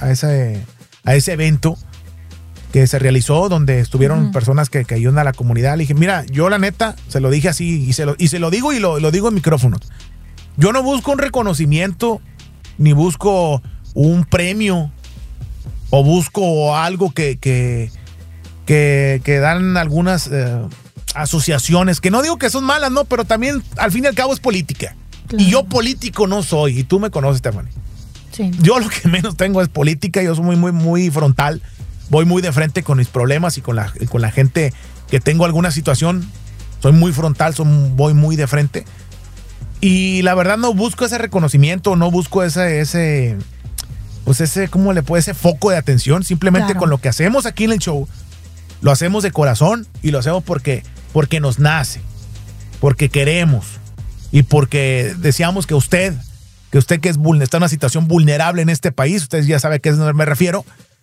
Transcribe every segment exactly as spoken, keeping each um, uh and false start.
a ese, a ese evento que se realizó, donde estuvieron uh-huh. personas que, que ayudan a la comunidad. Le dije, mira, yo la neta, se lo dije así, y se lo, y se lo digo y lo, lo digo en micrófonos. Yo no busco un reconocimiento, ni busco un premio, o busco algo que, que, que, que dan algunas eh, asociaciones, que no digo que son malas, no, pero también al fin y al cabo es política. Claro. Y yo político no soy, y tú me conoces, Stephanie. Sí. Yo lo que menos tengo es política, yo soy muy, muy, muy frontal. Voy muy de frente con mis problemas y con la, con la gente que tengo alguna situación. Soy muy frontal, soy, voy muy de frente. Y la verdad no busco ese reconocimiento, no busco ese, ese, pues ese, ¿cómo le puede? Ese foco de atención. Simplemente claro. con lo que hacemos aquí en el show, lo hacemos de corazón y lo hacemos porque, porque nos nace, porque queremos y porque deseamos que usted, que usted que es, está en una situación vulnerable en este país, usted ya sabe a qué me refiero,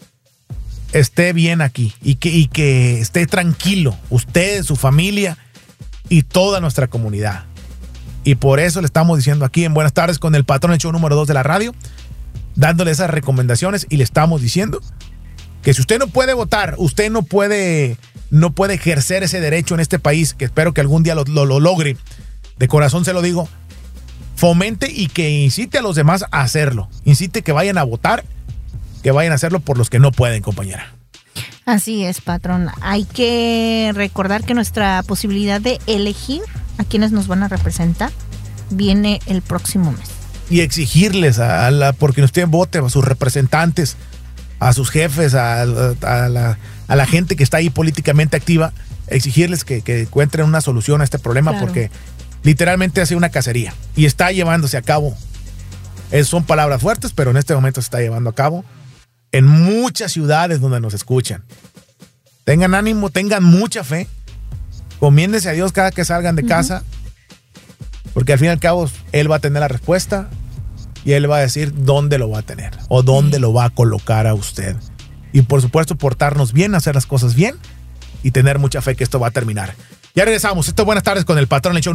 esté bien aquí y que, y que esté tranquilo, usted, su familia y toda nuestra comunidad. Y por eso le estamos diciendo aquí en Buenas Tardes con el patrón, el show número dos de la radio, dándole esas recomendaciones y le estamos diciendo que si usted no puede votar, usted no puede, no puede ejercer ese derecho en este país, que espero que algún día lo, lo, lo logre, de corazón se lo digo, fomente y que incite a los demás a hacerlo, incite que vayan a votar, que vayan a hacerlo por los que no pueden, compañera. Así es, patrón. Hay que recordar que nuestra posibilidad de elegir a quienes nos van a representar viene el próximo mes. Y exigirles, a la, porque usted vote a sus representantes, a sus jefes, a, a, la, a la gente que está ahí políticamente activa, exigirles que, que encuentren una solución a este problema, claro. porque literalmente hace una cacería y está llevándose a cabo. Es, son palabras fuertes, pero en este momento se está llevando a cabo en muchas ciudades donde nos escuchan. Tengan ánimo, tengan mucha fe. Comiéndese a Dios cada que salgan de uh-huh. casa. Porque al fin y al cabo, Él va a tener la respuesta. Y Él va a decir dónde lo va a tener. O dónde uh-huh. lo va a colocar a usted. Y por supuesto, portarnos bien, hacer las cosas bien. Y tener mucha fe que esto va a terminar. Ya regresamos. Esto es Buenas Tardes con el patrón. El show